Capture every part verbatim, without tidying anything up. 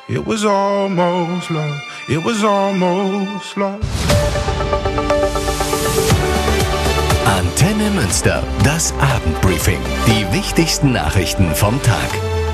It was almost love. It was almost love. Antenne Münster, das Abendbriefing. Die wichtigsten Nachrichten vom Tag.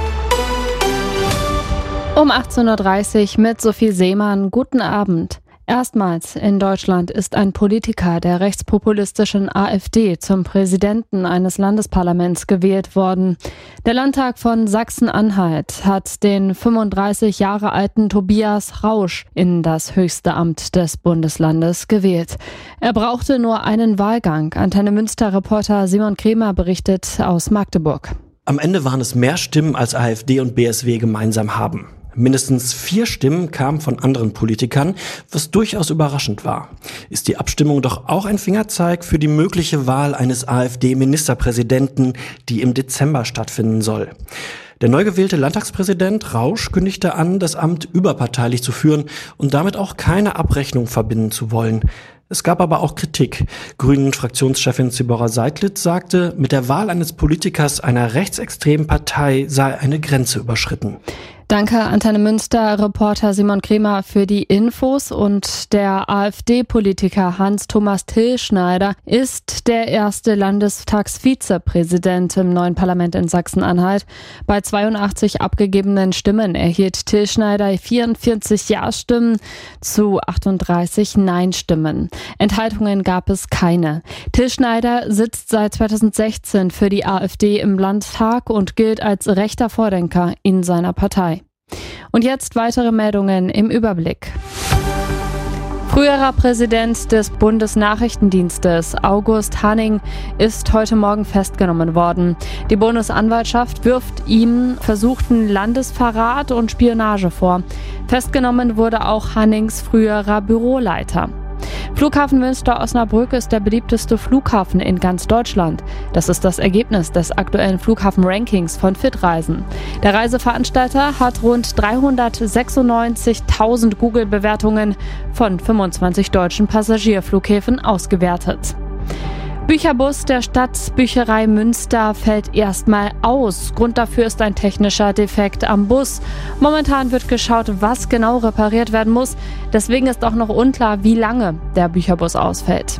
Um achtzehn Uhr dreißig mit Sophie Seemann. Guten Abend. Erstmals in Deutschland ist ein Politiker der rechtspopulistischen AfD zum Präsidenten eines Landesparlaments gewählt worden. Der Landtag von Sachsen-Anhalt hat den fünfunddreißig Jahre alten Tobias Rausch in das höchste Amt des Bundeslandes gewählt. Er brauchte nur einen Wahlgang. Antenne Münster-Reporter Simon Kremer berichtet aus Magdeburg. Am Ende waren es mehr Stimmen, als AfD und B S W gemeinsam haben. Mindestens vier Stimmen kamen von anderen Politikern, was durchaus überraschend war. Ist die Abstimmung doch auch ein Fingerzeig für die mögliche Wahl eines AfD-Ministerpräsidenten, die im Dezember stattfinden soll. Der neu gewählte Landtagspräsident Rausch kündigte an, das Amt überparteilich zu führen und damit auch keine Abrechnung verbinden zu wollen. Es gab aber auch Kritik. Grünen-Fraktionschefin Zibora Seidlitz sagte, mit der Wahl eines Politikers einer rechtsextremen Partei sei eine Grenze überschritten. Danke, Antenne Münster-Reporter Simon Kremer für die Infos. Und der AfD-Politiker Hans-Thomas Tilschneider ist der erste Landestagsvizepräsident im neuen Parlament in Sachsen-Anhalt. Bei zweiundachtzig abgegebenen Stimmen erhielt Tilschneider vierundvierzig Ja-Stimmen zu achtunddreißig Nein-Stimmen. Enthaltungen gab es keine. Tilschneider sitzt seit zweitausendsechzehn für die AfD im Landtag und gilt als rechter Vordenker in seiner Partei. Und jetzt weitere Meldungen im Überblick. Früherer Präsident des Bundesnachrichtendienstes, August Hanning, ist heute Morgen festgenommen worden. Die Bundesanwaltschaft wirft ihm versuchten Landesverrat und Spionage vor. Festgenommen wurde auch Hannings früherer Büroleiter. Flughafen Münster-Osnabrück ist der beliebteste Flughafen in ganz Deutschland. Das ist das Ergebnis des aktuellen Flughafen-Rankings von Fitreisen. Der Reiseveranstalter hat rund dreihundertsechsundneunzigtausend Google-Bewertungen von fünfundzwanzig deutschen Passagierflughäfen ausgewertet. Bücherbus der Stadtbücherei Münster fällt erstmal aus. Grund dafür ist ein technischer Defekt am Bus. Momentan wird geschaut, was genau repariert werden muss. Deswegen ist auch noch unklar, wie lange der Bücherbus ausfällt.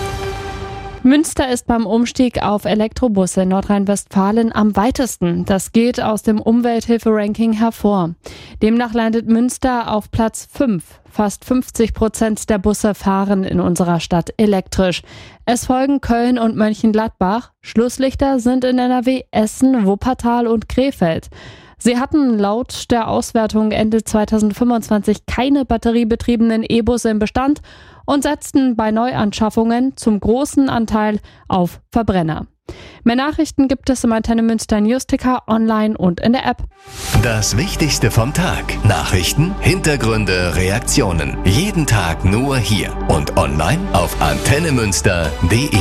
Münster ist beim Umstieg auf Elektrobusse in Nordrhein-Westfalen am weitesten. Das geht aus dem Umwelthilfe-Ranking hervor. Demnach landet Münster auf Platz fünf. Fast fünfzig Prozent der Busse fahren in unserer Stadt elektrisch. Es folgen Köln und Mönchengladbach. Schlusslichter sind in N R W Essen, Wuppertal und Krefeld. Sie hatten laut der Auswertung Ende zweitausendfünfundzwanzig keine batteriebetriebenen E-Busse im Bestand und setzten bei Neuanschaffungen zum großen Anteil auf Verbrenner. Mehr Nachrichten gibt es im Antenne Münster Newsticker, online und in der App. Das Wichtigste vom Tag. Nachrichten, Hintergründe, Reaktionen. Jeden Tag nur hier und online auf antenne münster punkt de.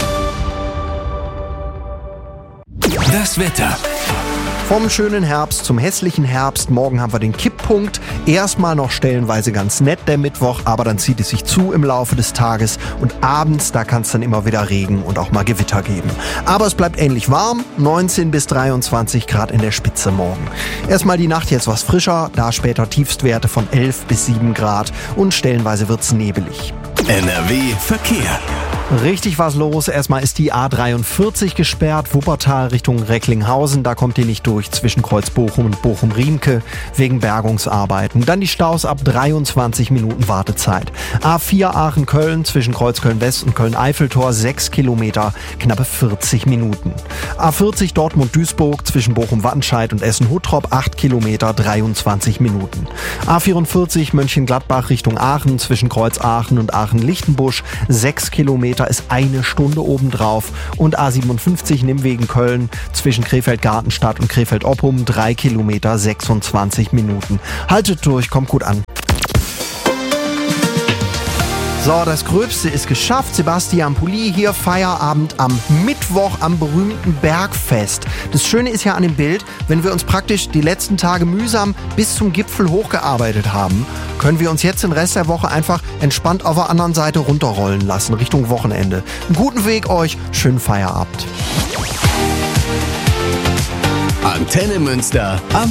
Das Wetter. Vom schönen Herbst zum hässlichen Herbst. Morgen haben wir den Kipppunkt. Erstmal noch stellenweise ganz nett der Mittwoch, aber dann zieht es sich zu im Laufe des Tages. Und abends, da kann es dann immer wieder Regen und auch mal Gewitter geben. Aber es bleibt ähnlich warm. neunzehn bis dreiundzwanzig Grad in der Spitze morgen. Erstmal die Nacht jetzt was frischer. Da später Tiefstwerte von elf bis sieben Grad. Und stellenweise wird's nebelig. N R W Verkehr. Richtig was los. Erstmal ist die A dreiundvierzig gesperrt, Wuppertal Richtung Recklinghausen. Da kommt ihr nicht durch zwischen Kreuz Bochum und Bochum-Riemke wegen Bergungsarbeiten. Dann die Staus ab dreiundzwanzig Minuten Wartezeit. A vier Aachen-Köln zwischen Kreuz Köln-West und Köln-Eiffeltor sechs Kilometer, knappe vierzig Minuten. A vierzig Dortmund-Duisburg zwischen Bochum-Wattenscheid und Essen-Huttrop acht Kilometer, dreiundzwanzig Minuten. A vierundvierzig Mönchengladbach Richtung Aachen zwischen Kreuz Aachen und Aachen-Lichtenbusch sechs Kilometer, ist eine Stunde obendrauf. Und A siebenundfünfzig Nimwegen-Köln zwischen Krefeld-Gartenstadt und Krefeld-Oppum drei Kilometer, sechsundzwanzig Minuten. Haltet durch, kommt gut an. So, das Gröbste ist geschafft. Sebastian Pulli hier, Feierabend am Mittwoch am berühmten Bergfest. Das Schöne ist ja an dem Bild, wenn wir uns praktisch die letzten Tage mühsam bis zum Gipfel hochgearbeitet haben, können wir uns jetzt den Rest der Woche einfach entspannt auf der anderen Seite runterrollen lassen, Richtung Wochenende. Einen guten Weg euch, schönen Feierabend. Antenne Münster am